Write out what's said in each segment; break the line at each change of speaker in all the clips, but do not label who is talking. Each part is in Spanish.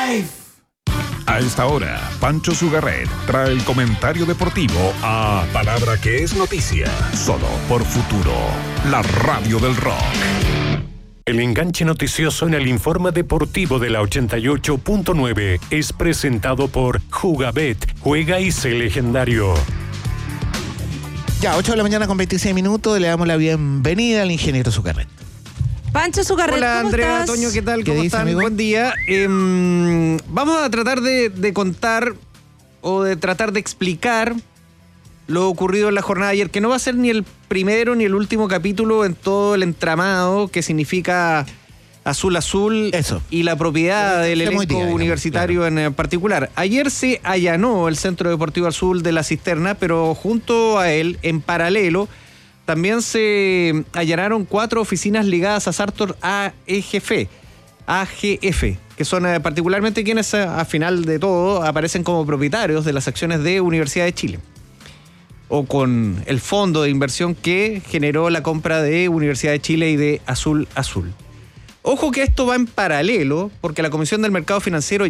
A esta hora, Pancho Sugarret trae el comentario deportivo a Palabra que es noticia, solo por Futuro, la radio del rock.
El enganche noticioso en el informe deportivo de la 88.9 es presentado por Jugabet, juega y sé legendario.
Ya, 8 de la mañana con 26 minutos, le damos la bienvenida al ingeniero Sugarret.
Pancho Sugarret,
hola,
¿cómo
Andrea,
estás?
Toño, ¿qué tal?
¿Qué
¿Cómo
dice,
están?
amigo?
Buen día. Vamos a tratar de contar o de tratar de explicar lo ocurrido en la jornada de ayer, que no va a ser ni el primero ni el último capítulo en todo el entramado que significa Azul Azul.
Eso.
Y la propiedad del
Muy
elenco
digamos,
universitario
claro.
en particular. Ayer se allanó el Centro Deportivo Azul de La Cisterna, pero junto a él, en paralelo, también se allanaron 4 oficinas ligadas a Sartor AGF, que son particularmente quienes a final de todo aparecen como propietarios de las acciones de Universidad de Chile, o con el fondo de inversión que generó la compra de Universidad de Chile y de Azul Azul. Ojo que esto va en paralelo, porque la Comisión del Mercado Financiero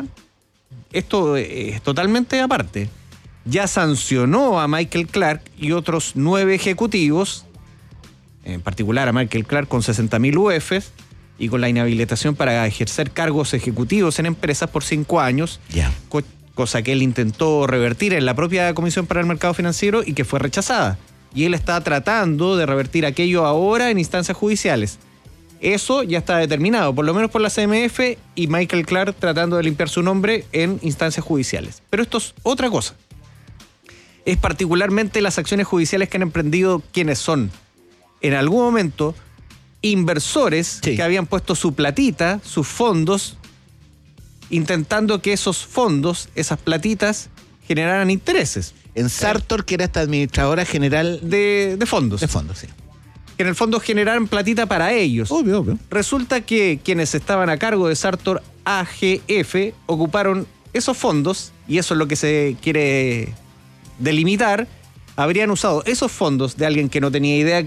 esto es totalmente aparte, ya sancionó a Michael Clark y otros 9 ejecutivos, en particular a Michael Clark con 60.000 UFs y con la inhabilitación para ejercer cargos ejecutivos en empresas por 5 años,
Ya.
cosa que él intentó revertir en la propia Comisión para el Mercado Financiero y que fue rechazada. Y él está tratando de revertir aquello ahora en instancias judiciales. Eso ya está determinado, por lo menos por la CMF, y Michael Clark tratando de limpiar su nombre en instancias judiciales. Pero esto es otra cosa. Es particularmente las acciones judiciales que han emprendido quienes son, en algún momento, inversores
Sí.
que habían puesto su platita, sus fondos, intentando que esos fondos, esas platitas, generaran intereses
En Sartor, que era esta administradora general
de fondos.
de fondos, sí.
Que en el fondo generaran platita para ellos.
Obvio.
Resulta que quienes estaban a cargo de Sartor AGF ocuparon esos fondos, y eso es lo que se quiere delimitar, habrían usado esos fondos de alguien que no tenía idea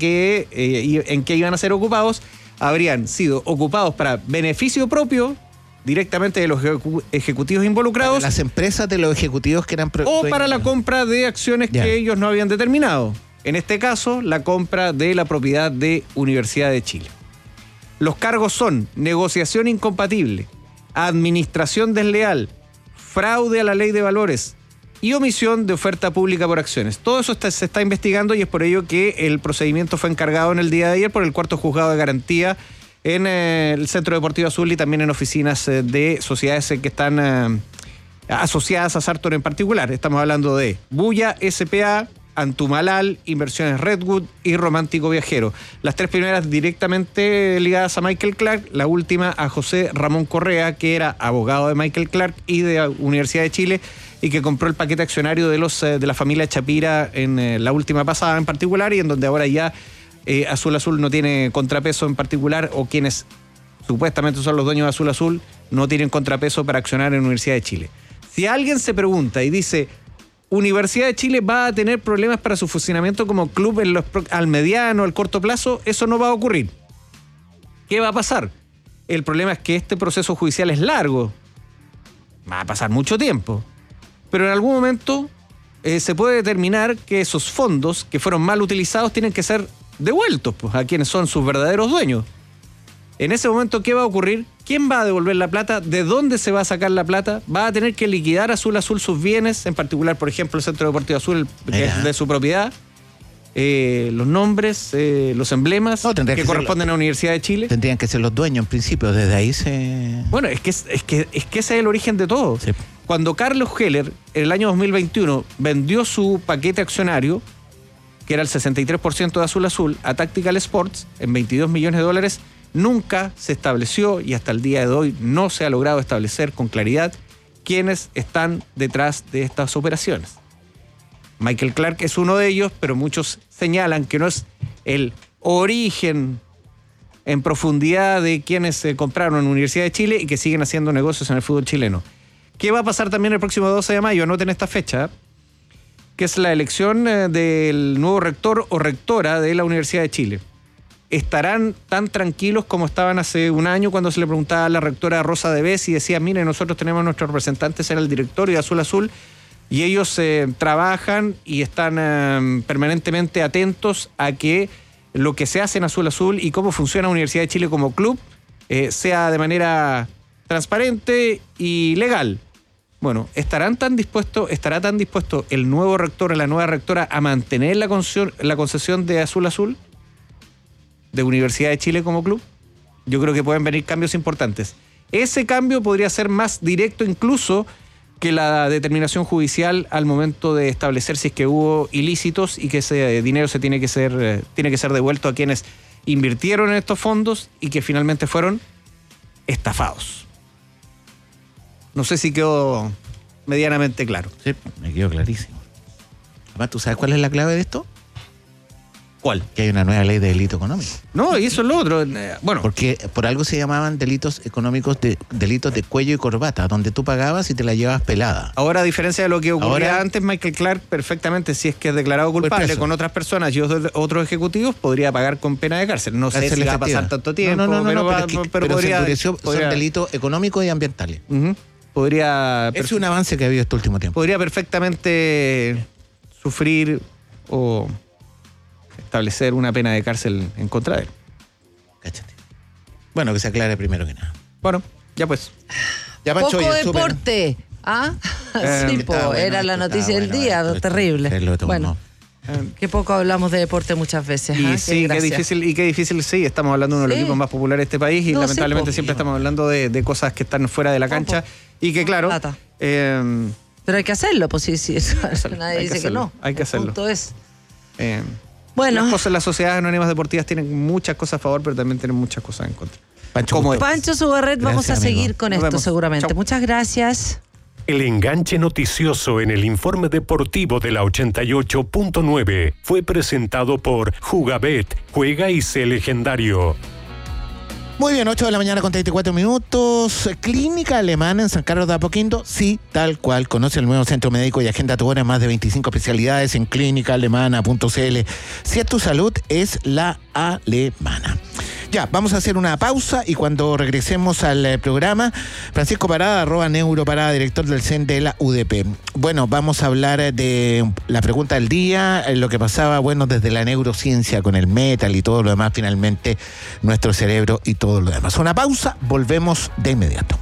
en qué iban a ser ocupados, habrían sido ocupados para beneficio propio, directamente de los ejecutivos involucrados,
Las empresas de los ejecutivos que eran...
o para la compra de acciones
Ya.
que ellos no habían determinado. En este caso, la compra de la propiedad de Universidad de Chile. Los cargos son negociación incompatible, administración desleal, fraude a la ley de valores y omisión de oferta pública por acciones. Todo eso se está investigando, y es por ello que el procedimiento fue encargado en el día de ayer por el 4º Juzgado de Garantía en el Centro Deportivo Azul y también en oficinas de sociedades que están asociadas a Sartor en particular. Estamos hablando de Bulla S.p.A., Antumalal, Inversiones Redwood y Romántico Viajero. Las 3 primeras directamente ligadas a Michael Clark, la última a José Ramón Correa, que era abogado de Michael Clark y de la Universidad de Chile, y que compró el paquete accionario de la familia Chapira en la última pasada en particular, y en donde ahora ya Azul Azul no tiene contrapeso en particular, o quienes supuestamente son los dueños de Azul Azul no tienen contrapeso para accionar en Universidad de Chile. Si alguien se pregunta y dice, ¿Universidad de Chile va a tener problemas para su funcionamiento como club al mediano, al corto plazo? Eso no va a ocurrir. ¿Qué va a pasar? El problema es que este proceso judicial es largo. Va a pasar mucho tiempo. Pero en algún momento se puede determinar que esos fondos que fueron mal utilizados tienen que ser devueltos, pues, a quienes son sus verdaderos dueños. En ese momento, ¿qué va a ocurrir? ¿Quién va a devolver la plata? ¿De dónde se va a sacar la plata? ¿Va a tener que liquidar Azul Azul sus bienes? En particular, por ejemplo, el Centro Deportivo Azul, que es de su propiedad. Los nombres, los emblemas que corresponden a la Universidad de Chile.
Tendrían que ser los dueños, en principio. Desde ahí se...
Bueno, es que ese es el origen de todo.
Sí.
Cuando Carlos Heller, en el año 2021, vendió su paquete accionario, que era el 63% de Azul Azul, a Tactical Sports, en $22 millones, nunca se estableció, y hasta el día de hoy no se ha logrado establecer con claridad quiénes están detrás de estas operaciones. Michael Clark es uno de ellos, pero muchos señalan que no es el origen en profundidad de quienes compraron en la Universidad de Chile y que siguen haciendo negocios en el fútbol chileno. ¿Qué va a pasar también el próximo 12 de mayo? Anoten esta fecha, que es la elección del nuevo rector o rectora de la Universidad de Chile. estarán tan tranquilos como estaban hace un año cuando se le preguntaba a la rectora Rosa de Bes y decía, mire, nosotros tenemos nuestros representantes en el directorio de Azul Azul y ellos trabajan y están permanentemente atentos a que lo que se hace en Azul Azul y cómo funciona Universidad de Chile como club sea de manera transparente y legal. Bueno, ¿estará tan dispuesto el nuevo rector o la nueva rectora a mantener la concesión de Azul Azul? ¿De Universidad de Chile como club? Yo creo que pueden venir cambios importantes. Ese cambio podría ser más directo incluso que la determinación judicial al momento de establecer si es que hubo ilícitos y que ese dinero tiene que ser devuelto a quienes invirtieron en estos fondos y que finalmente fueron estafados. No sé si quedó medianamente claro.
Sí, me quedó clarísimo. Además, ¿tú sabes cuál es la clave de esto?
¿Cuál?
Que hay una nueva ley de delito económico.
No, y eso es lo otro. Bueno.
Porque por algo se llamaban delitos económicos, delitos de cuello y corbata, donde tú pagabas y te la llevabas pelada.
Ahora, a diferencia de lo que ocurría antes, Michael Clark perfectamente, si es que es declarado culpable con otras personas y otros ejecutivos, podría pagar con pena de cárcel. No sé si va a pasar tanto tiempo, pero podría...
Son delitos económicos y ambientales.
Es
un avance que ha habido este último tiempo.
Podría perfectamente sufrir o establecer una pena de cárcel en contra de él.
Cáchate. Bueno, que se aclare primero que nada.
Bueno, ya pues.
Ya, Pancho,
poco deporte. ¿Ah? Sí, era la noticia del día, terrible. Bueno, qué poco hablamos de deporte muchas veces.
Y sí, qué difícil, sí. Estamos hablando de uno de los equipos más populares de este país y lamentablemente siempre estamos hablando de cosas que están fuera de la cancha y que claro...
Pero hay que hacerlo, pues sí. Nadie dice que no.
Hay que hacerlo.
El punto es...
Bueno. Las sociedades anónimas deportivas tienen muchas cosas a favor, pero también tienen muchas cosas en contra.
Pancho Sugarret, vamos a seguir con esto seguramente. Chau. Muchas gracias.
El enganche noticioso en el informe deportivo de la 88.9 fue presentado por Jugabet, juega y sé legendario.
Muy bien, 8 de la mañana con 34 minutos. Clínica Alemana en San Carlos de Apoquindo. Sí, tal cual. Conoce el nuevo centro médico y agenda tu hora en más de 25 especialidades en clínicaalemana.cl. Si es tu salud, es la alemana. Ya, vamos a hacer una pausa y cuando regresemos al programa, Francisco Parada, @neuroparada, director del CEN de la UDP. Bueno, vamos a hablar de la pregunta del día, lo que pasaba, bueno, desde la neurociencia con el metal y todo lo demás, finalmente, nuestro cerebro y todo lo demás. Una pausa, volvemos de inmediato.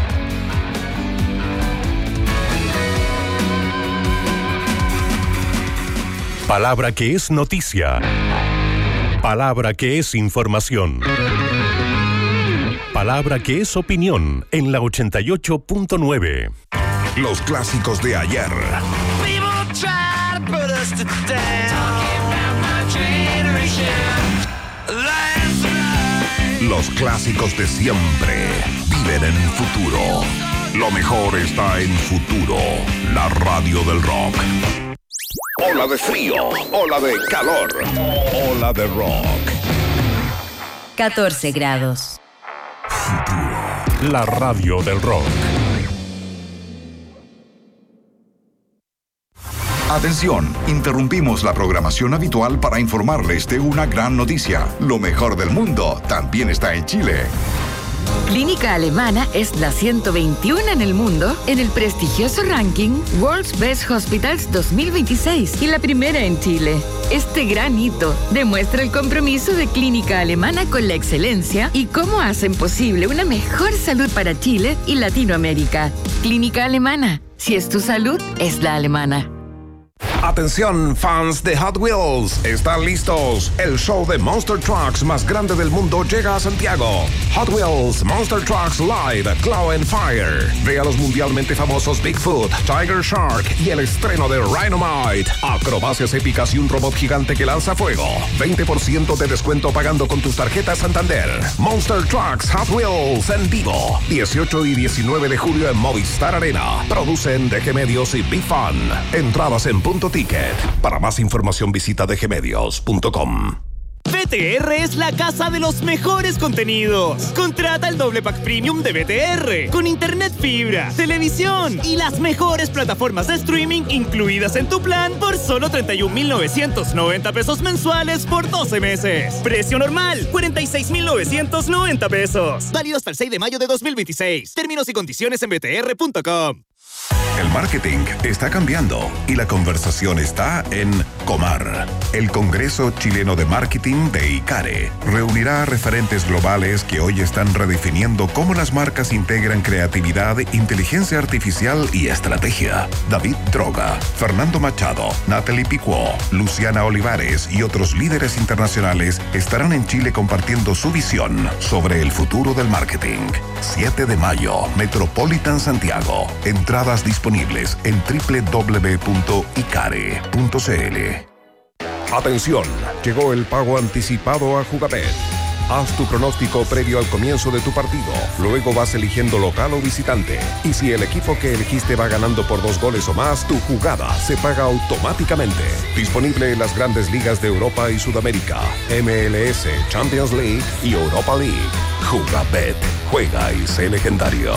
Palabra que es noticia. Palabra que es información. Palabra que es opinión en la 88.9.
Los clásicos de ayer. Los clásicos de siempre viven en el futuro. Lo mejor está en Futuro, la radio del rock. Ola de frío, ola de calor, ola de rock.
14 grados.
Futuro, la radio del rock.
Atención, interrumpimos la programación habitual para informarles de una gran noticia. Lo mejor del mundo también está en Chile.
Clínica Alemana es la 121 en el mundo en el prestigioso ranking World's Best Hospitals 2026 y la primera en Chile. Este gran hito demuestra el compromiso de Clínica Alemana con la excelencia y cómo hacen posible una mejor salud para Chile y Latinoamérica. Clínica Alemana, si es tu salud, es la alemana.
Atención, fans de Hot Wheels, ¿están listos? El show de Monster Trucks más grande del mundo llega a Santiago. Hot Wheels Monster Trucks Live Claw and Fire. Ve a los mundialmente famosos Bigfoot, Tiger Shark y el estreno de Rhinomite. Acrobacias épicas y un robot gigante que lanza fuego. 20% de descuento pagando con tus tarjetas Santander. Monster Trucks Hot Wheels en vivo. 18 y 19 de julio en Movistar Arena. Producen DG Medios y BeFun. Entradas en Punto Ticket. Para más información visita dgmedios.com.
BTR es la casa de los mejores contenidos. Contrata el doble pack premium de BTR con internet fibra, televisión y las mejores plataformas de streaming incluidas en tu plan por solo 31.990 pesos mensuales por 12 meses. Precio normal, 46.990 pesos. Válido hasta el 6 de mayo de 2026. Términos y condiciones en btr.com.
El marketing está cambiando y la conversación está en Comar. El Congreso Chileno de Marketing de ICARE reunirá a referentes globales que hoy están redefiniendo cómo las marcas integran creatividad, inteligencia artificial y estrategia. David Droga, Fernando Machado, Natalie Picuó, Luciana Olivares y otros líderes internacionales estarán en Chile compartiendo su visión sobre el futuro del marketing. 7 de mayo, Metropolitan Santiago. Entradas disponibles en www.icare.cl. Atención, llegó el pago anticipado a Jugabet. Haz tu pronóstico previo al comienzo de tu partido. Luego vas eligiendo local o visitante. Y si el equipo que elegiste va ganando por 2 goles o más, tu jugada se paga automáticamente. Disponible en las grandes ligas de Europa y Sudamérica, MLS, Champions League y Europa League. Jugabet. Juega y sé legendario.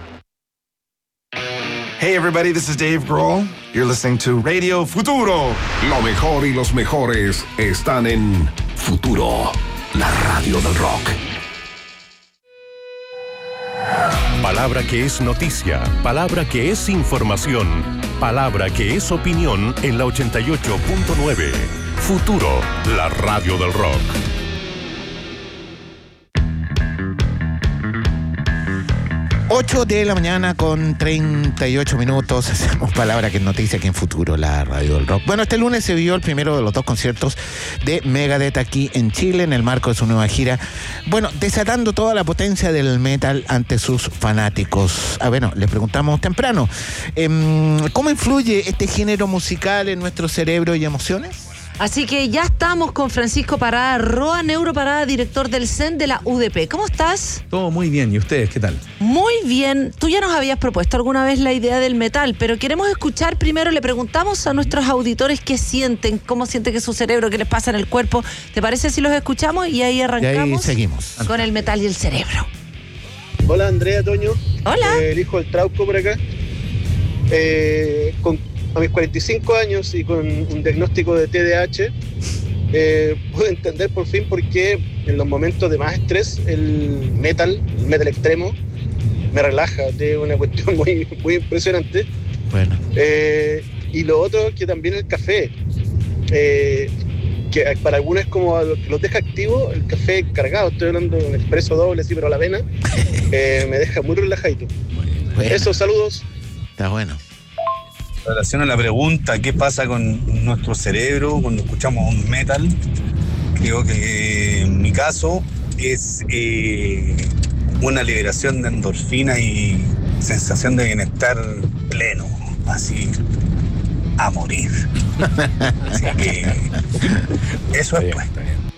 Hey everybody, this is Dave Grohl. You're listening to Radio Futuro.
Lo mejor y los mejores están en Futuro, la radio del rock.
Palabra que es noticia, palabra que es información, palabra que es opinión en la 88.9. Futuro, la radio del rock.
8 de la mañana con 38 minutos. Hacemos palabra que es noticia aquí en Futuro, la radio del rock. Bueno, este lunes se vio el primero de los 2 conciertos de Megadeth aquí en Chile en el marco de su nueva gira. Bueno, desatando toda la potencia del metal ante sus fanáticos. Bueno, le preguntamos temprano, ¿cómo influye este género musical en nuestro cerebro y emociones?
Así que ya estamos con Francisco Parada, Roa Neuroparada, director del CEN de la UDP. ¿Cómo estás?
Todo muy bien. ¿Y ustedes qué tal?
Muy bien. Tú ya nos habías propuesto alguna vez la idea del metal, pero queremos escuchar primero, le preguntamos a nuestros auditores qué sienten, cómo siente que su cerebro, qué les pasa en el cuerpo. ¿Te parece si los escuchamos? Y ahí arrancamos.
Y ahí seguimos.
Con el metal y el cerebro.
Hola, Andrea, Toño.
Hola.
El hijo del Trauco por acá. A mis 45 años y con un diagnóstico de TDAH, pude entender por fin por qué en los momentos de más estrés el metal extremo me relaja. Es una cuestión muy, muy impresionante.
Bueno.
Y lo otro, que también el café, que para algunos es como lo que los deja activos, el café cargado, estoy hablando de un expreso doble, sí, pero a la avena, me deja muy relajadito. Bueno. Eso, saludos.
Está bueno.
En relación a la pregunta, ¿qué pasa con nuestro cerebro cuando escuchamos un metal? Creo que en mi caso es una liberación de endorfina y sensación de bienestar pleno, así a morir. Así que eso es pues.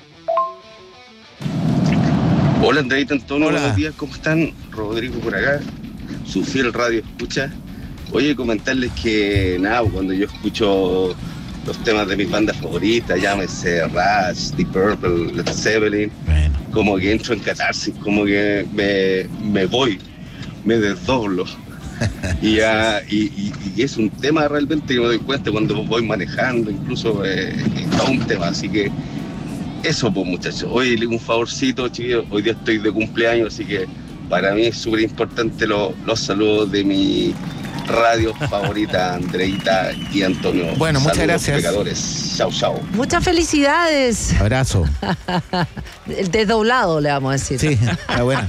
Hola Andreita, Antonio, buenos días, ¿cómo están? Rodrigo por acá, su fiel radio escucha. Oye, comentarles que nada, cuando yo escucho los temas de mis bandas favoritas, llámese Rush, Deep Purple, Led Zeppelin, bueno, como que entro en catarsis, como que me voy, me desdoblo. y es un tema realmente que me doy cuenta cuando voy manejando, incluso es todo un tema, así que eso pues muchachos. Oye, un favorcito, chiquillos, hoy día estoy de cumpleaños, así que para mí es súper importante los saludos de mi radio favorita, Andreita y Antonio.
Bueno, muchas gracias.
Pecadores. Chau, chau.
Muchas felicidades.
Abrazo.
El desdoblado, le vamos a decir.
Sí, está bueno.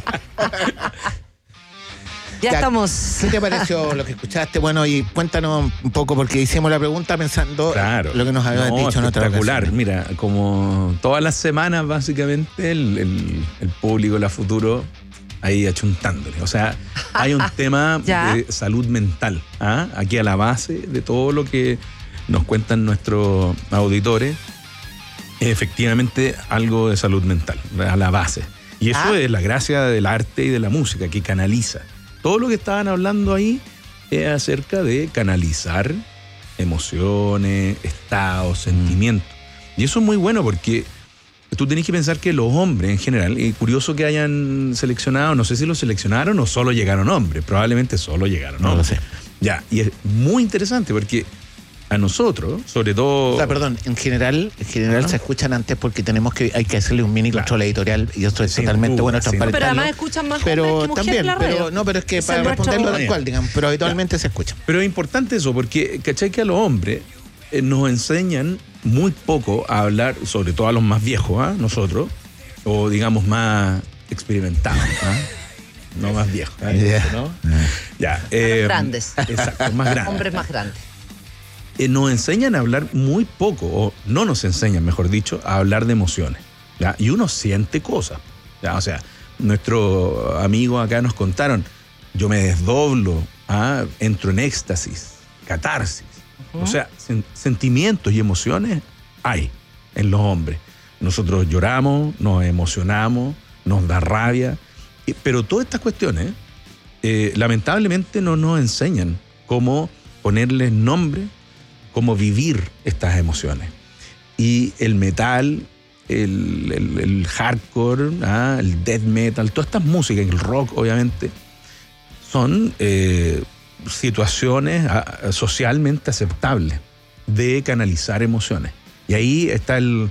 Ya estamos.
¿Qué te pareció lo que escuchaste? Bueno, y cuéntanos un poco, porque hicimos la pregunta pensando lo que nos habías dicho en otra ocasión.
Mira, como todas las semanas, básicamente, el público, la Futuro, ahí achuntándole. O sea, hay un tema de salud mental, aquí a la base de todo lo que nos cuentan nuestros auditores. Efectivamente, algo de salud mental, a la base. Y eso es la gracia del arte y de la música, que canaliza. Todo lo que estaban hablando ahí es acerca de canalizar emociones, estados, sentimientos. Y eso es muy bueno porque tú tenés que pensar que los hombres en general, y curioso que hayan seleccionado, no sé si los seleccionaron o solo llegaron hombres, probablemente solo llegaron hombres.
No lo sé.
Ya, y es muy interesante porque a nosotros, sobre todo...
O sea, perdón, en general se escuchan antes porque hay que hacerle un mini control editorial y esto es totalmente bueno transparentarlo.
Pero además escuchan más hombres que mujeres en la radio.
Pero es que para responderlo tal cual, digamos, pero habitualmente se escucha.
Pero es importante eso porque, ¿cachai? Que a los hombres nos enseñan muy poco a hablar, sobre todo a los más viejos, nosotros, o digamos más experimentados, no más viejos, ¿no?
Más grandes.
Exacto, más grandes.
Hombres más grandes.
Nos enseñan a hablar muy poco, o no nos enseñan, mejor dicho, a hablar de emociones, ¿ya? Y uno siente cosas, ¿ya? O sea, nuestros amigos acá nos contaron, yo me desdoblo, entro en éxtasis, catarsis. O sea, sentimientos y emociones hay en los hombres. Nosotros lloramos, nos emocionamos, nos da rabia, pero todas estas cuestiones lamentablemente no nos enseñan cómo ponerles nombre, cómo vivir estas emociones. Y el metal, el hardcore, el death metal, todas estas músicas, el rock obviamente, son situaciones socialmente aceptables de canalizar emociones. Y ahí está el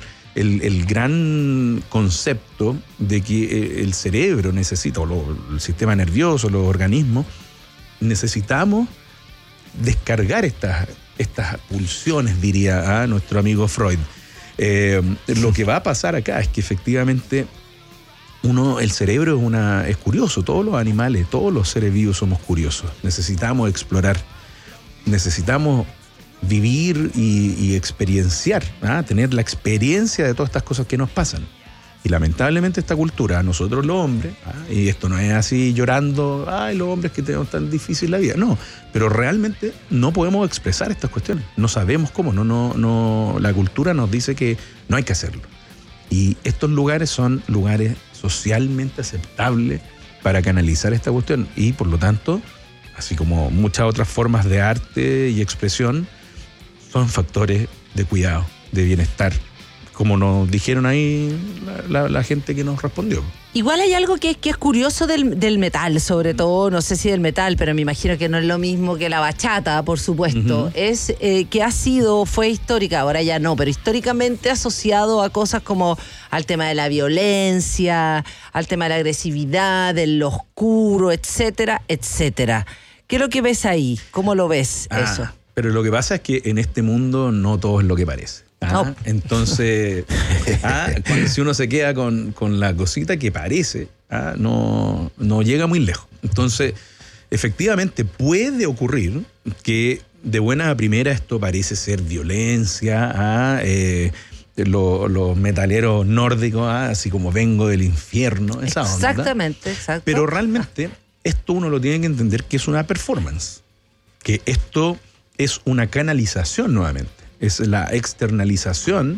gran concepto de que el cerebro necesita, o el sistema nervioso, los organismos, necesitamos descargar estas pulsiones, diría nuestro amigo Freud. Lo que va a pasar acá es que efectivamente el cerebro es curioso. Todos los animales, todos los seres vivos somos curiosos. Necesitamos explorar, necesitamos vivir y experienciar, tener la experiencia de todas estas cosas que nos pasan. Y lamentablemente esta cultura, nosotros los hombres, y esto no es así llorando, los hombres que tenemos tan difícil la vida, no, pero realmente no podemos expresar estas cuestiones, no sabemos cómo, la cultura nos dice que no hay que hacerlo. Y estos lugares son lugares socialmente aceptables para canalizar esta cuestión y por lo tanto, así como muchas otras formas de arte y expresión, son factores de cuidado, de bienestar, como nos dijeron ahí la gente que nos respondió.
Igual hay algo que es curioso del metal, sobre todo, no sé si del metal, pero me imagino que no es lo mismo que la bachata, por supuesto. Uh-huh. Es que fue histórica, ahora ya no, pero históricamente asociado a cosas como al tema de la violencia, al tema de la agresividad, del oscuro, etcétera, etcétera. ¿Qué es lo que ves ahí? ¿Cómo lo ves eso?
Pero lo que pasa es que en este mundo no todo es lo que parece. Entonces, si uno se queda con la cosita que parece, no llega muy lejos. Entonces, efectivamente puede ocurrir que de buena a primera esto parece ser violencia, los metaleros nórdicos, así como vengo del infierno, esa onda.
Exactamente, exacto.
Pero realmente esto uno lo tiene que entender que es una performance, que esto es una canalización nuevamente. Es la externalización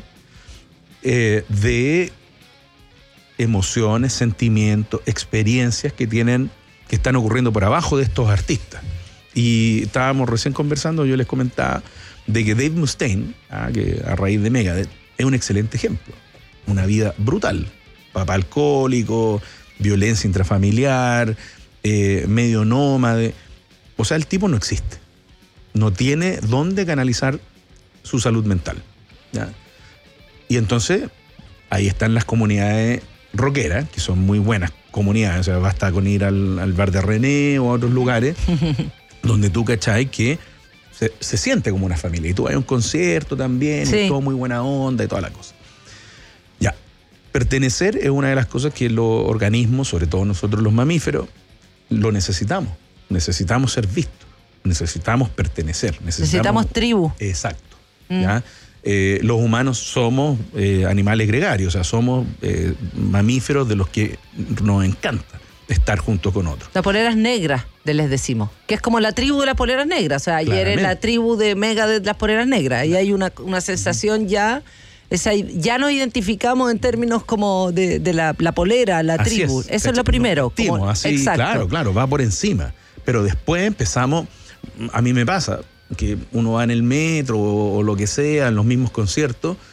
de emociones, sentimientos, experiencias que están ocurriendo por abajo de estos artistas. Y estábamos recién conversando, yo les comentaba de que Dave Mustaine, que a raíz de Megadeth, es un excelente ejemplo. Una vida brutal. Papá alcohólico, violencia intrafamiliar, medio nómade. O sea, el tipo no existe. No tiene dónde canalizar su salud mental, ¿ya? Y entonces ahí están las comunidades rockeras, que son muy buenas comunidades. O sea, basta con ir al bar de René o a otros lugares donde tú cachai que se siente como una familia. Y tú vas a un concierto también, sí, y todo muy buena onda y toda la cosa. Ya, pertenecer es una de las cosas que los organismos, sobre todo nosotros los mamíferos, lo necesitamos. Necesitamos ser vistos, necesitamos pertenecer.
Necesitamos tribu.
Exacto. ¿Ya? Los humanos somos animales gregarios, o sea, somos mamíferos de los que nos encanta estar junto con otros.
Las poleras negras, les decimos, que es como la tribu de las poleras negras, o sea, ayer es la tribu de Megadeth de las poleras negras, y hay una sensación ya nos identificamos en términos como de la polera, la así tribu, eso es lo primero.
Como, así, exacto. Claro, va por encima, pero después empezamos, a mí me pasa, que uno va en el metro o lo que sea, en los mismos conciertos,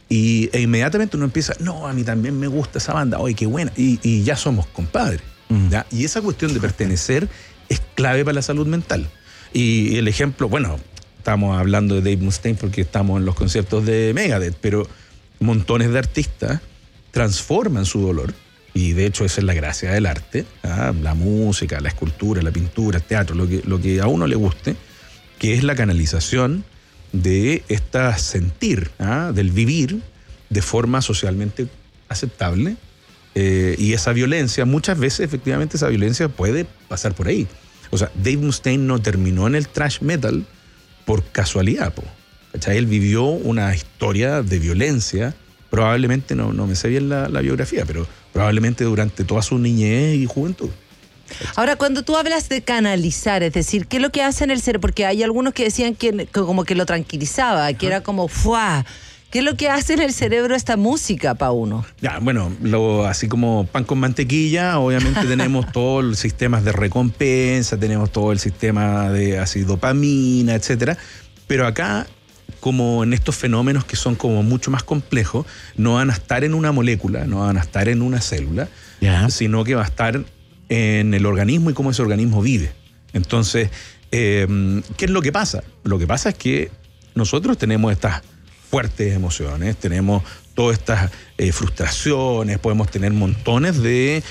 E inmediatamente uno empieza, no, a mí también me gusta esa banda, oye, qué buena, y ya somos compadres. ¿Ya? Y esa cuestión de pertenecer es clave para la salud mental. Y el ejemplo, bueno, estamos hablando de Dave Mustaine porque estamos en los conciertos de Megadeth, pero montones de artistas transforman su dolor, y de hecho esa es la gracia del arte, la música, la escultura, la pintura, el teatro, lo que a uno le guste, que es la canalización de esta sentir, del vivir de forma socialmente aceptable. Y esa violencia, muchas veces efectivamente esa violencia puede pasar por ahí. O sea, Dave Mustaine no terminó en el thrash metal por casualidad, ¿cachai? Él vivió una historia de violencia, probablemente, no me sé bien la biografía, pero probablemente durante toda su niñez y juventud.
Ahora, cuando tú hablas de canalizar, es decir, ¿qué es lo que hace en el cerebro? Porque hay algunos que decían que como que lo tranquilizaba, que era como ¡fua! ¿Qué es lo que hace en el cerebro esta música para uno?
Ya, bueno, así como pan con mantequilla, obviamente tenemos todos los sistemas de recompensa, tenemos todo el sistema de así dopamina, etcétera. Pero acá, como en estos fenómenos que son como mucho más complejos, no van a estar en una molécula, no van a estar en una célula, sino que va a estar en el organismo y cómo ese organismo vive. Entonces, ¿qué es lo que pasa? Lo que pasa es que nosotros tenemos estas fuertes emociones, tenemos todas estas frustraciones, podemos tener montones de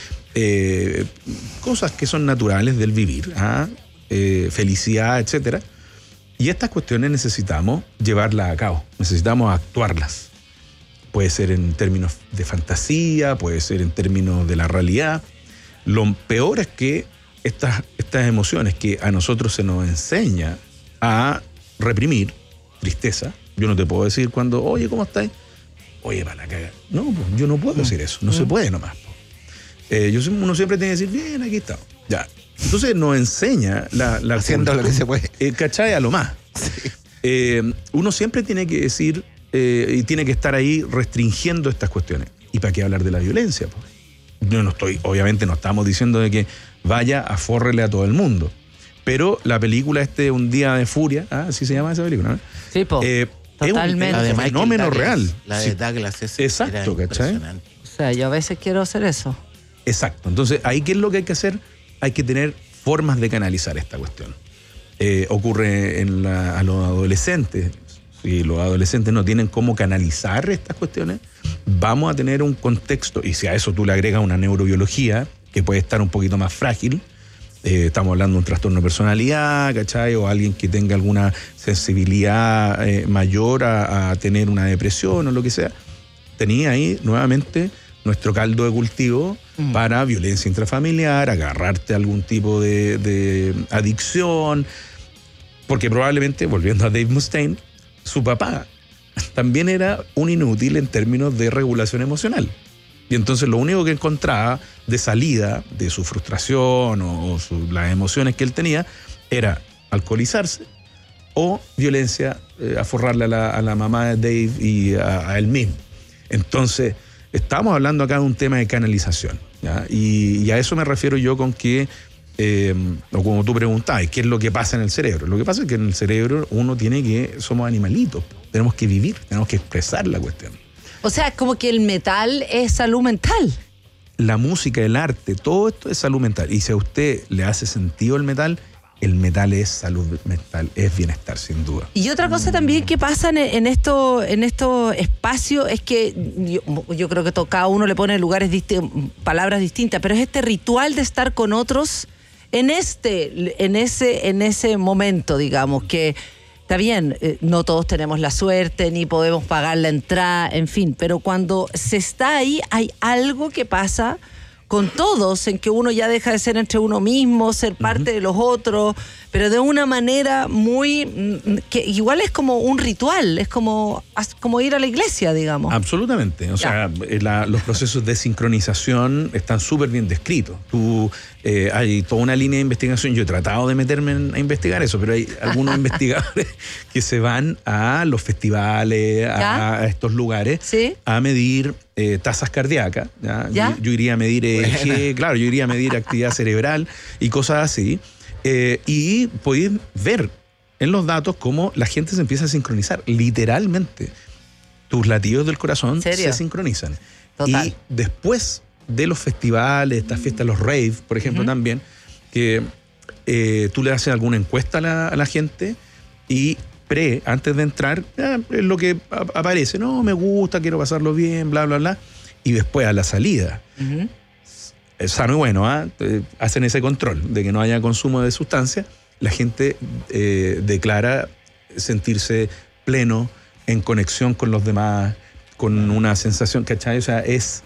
cosas que son naturales del vivir, felicidad, etcétera. Y estas cuestiones necesitamos llevarlas a cabo, necesitamos actuarlas. Puede ser en términos de fantasía, puede ser en términos de la realidad. Lo peor es que estas emociones que a nosotros se nos enseña a reprimir, tristeza. Yo no te puedo decir cuando, oye, ¿cómo estás? Oye, para la caga. No, yo no puedo decir eso, no se puede nomás. Uno siempre tiene que decir, bien, aquí está. Ya. Entonces nos enseña la
haciendo lo que se puede.
¿Cachai? A lo más. Sí. Uno siempre tiene que decir y tiene que estar ahí restringiendo estas cuestiones. ¿Y para qué hablar de la violencia? Pues? Yo obviamente no estamos diciendo de que vaya a forrele a todo el mundo. Pero la película Un Día de Furia, así se llama esa película, ¿no?
Sí, totalmente.
Es un fenómeno real.
La de Douglas.
Exacto, ¿cachai?
O sea, yo a veces quiero hacer eso.
Exacto. Entonces, ahí, ¿qué es lo que hay que hacer? Hay que tener formas de canalizar esta cuestión. Ocurre a los adolescentes. Si los adolescentes no tienen cómo canalizar estas cuestiones, vamos a tener un contexto, y si a eso tú le agregas una neurobiología que puede estar un poquito más frágil, estamos hablando de un trastorno de personalidad, ¿cachai? O alguien que tenga alguna sensibilidad mayor a tener una depresión o lo que sea, tenía ahí nuevamente nuestro caldo de cultivo para violencia intrafamiliar, agarrarte a algún tipo de adicción, porque probablemente, volviendo a Dave Mustaine, su papá también era un inútil en términos de regulación emocional. Y entonces lo único que encontraba de salida de su frustración o las emociones que él tenía era alcoholizarse o violencia, aforrarle a la mamá de Dave y a él mismo. Entonces, estamos hablando acá de un tema de canalización, ¿ya? Y a eso me refiero yo con que, o como tú preguntabas, ¿qué es lo que pasa en el cerebro? Lo que pasa es que en el cerebro somos animalitos, tenemos que vivir, tenemos que expresar la cuestión.
O sea, como que el metal es salud mental.
La música, el arte, todo esto es salud mental. Y si a usted le hace sentido el metal es salud mental, es bienestar, sin duda.
Y otra cosa también que pasa en estos espacios es que yo creo que cada uno le pone palabras distintas, pero es este ritual de estar con otros en ese momento, digamos, que está bien, no todos tenemos la suerte, ni podemos pagar la entrada, en fin, pero cuando se está ahí, hay algo que pasa con todos, en que uno ya deja de ser entre uno mismo, ser parte de los otros, pero de una manera muy... que igual es como un ritual, es como ir a la iglesia, digamos.
Absolutamente. O sea, los procesos de sincronización están súper bien descritos. Hay toda una línea de investigación. Yo he tratado de meterme a investigar eso, pero hay algunos investigadores que se van a los festivales, a estos lugares, ¿sí?, a medir tasas cardíacas. ¿Ya? Yo iría a medir EEG, claro, yo iría a medir actividad cerebral y cosas así. Y podéis ver en los datos cómo la gente se empieza a sincronizar, literalmente. tus latidos del corazón
¿Serio?
se sincronizan.
Total.
Y después de los festivales, estas fiestas, los rave, por ejemplo, también, que tú le haces alguna encuesta a la gente y antes de entrar, es lo que aparece, no, me gusta, quiero pasarlo bien, bla, bla, bla. Y después a la salida, es sano y bueno, hacen ese control de que no haya consumo de sustancias, la gente declara sentirse pleno, en conexión con los demás, con una sensación, ¿cachai? O sea, es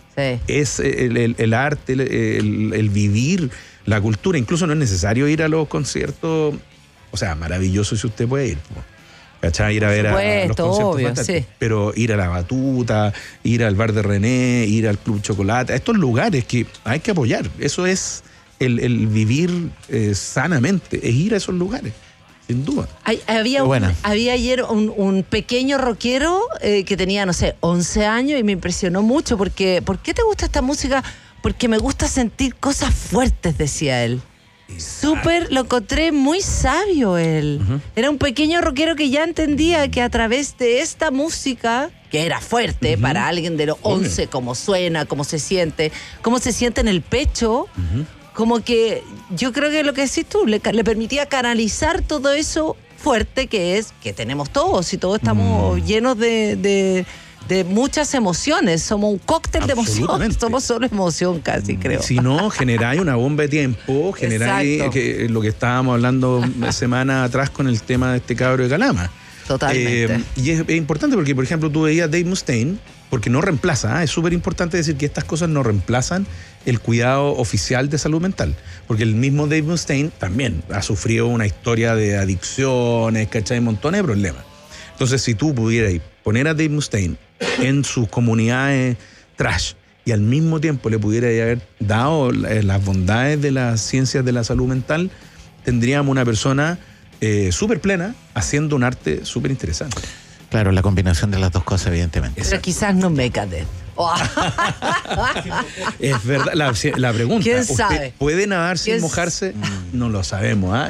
el arte, el vivir la cultura. Incluso no es necesario ir a los conciertos, o sea, maravilloso si usted puede ir, ¿cachai? Ir a ver a los conciertos,
obvio, sí.
Pero ir a la Batuta, ir al bar de René, ir al Club Chocolate, a estos lugares que hay que apoyar. Eso es el vivir sanamente, es ir a esos lugares. Sin duda.
Había ayer un pequeño rockero que tenía, no sé, 11 años y me impresionó mucho porque ¿por qué te gusta esta música? Porque me gusta sentir cosas fuertes, decía él. Súper, lo encontré muy sabio él. Era un pequeño rockero que ya entendía que a través de esta música, que era fuerte para alguien de los 11, cómo suena, cómo se siente en el pecho, como que yo creo que lo que decís tú, le permitía canalizar todo eso fuerte que tenemos todos y todos estamos llenos de muchas emociones. Somos un cóctel de emociones, somos solo emoción casi, creo.
Si no, generáis una bomba de tiempo, generáis lo que estábamos hablando semana atrás con el tema de este cabro de Calama.
Totalmente.
Y es importante porque, por ejemplo, tú veías Dave Mustaine, porque no reemplaza, es súper importante decir que estas cosas no reemplazan el cuidado oficial de salud mental, porque el mismo Dave Mustaine también ha sufrido una historia de adicciones, ¿cachai? Montones de problemas. Entonces, si tú pudieras poner a Dave Mustaine en sus comunidades trash y al mismo tiempo le pudieras haber dado las bondades de las ciencias de la salud mental, tendríamos una persona súper plena haciendo un arte súper interesante.
Claro, la combinación de las dos cosas, evidentemente.
Pero quizás no Megadeth.
Es verdad, la pregunta.
¿Quién sabe?
¿Usted puede nadar sin mojarse? No lo sabemos.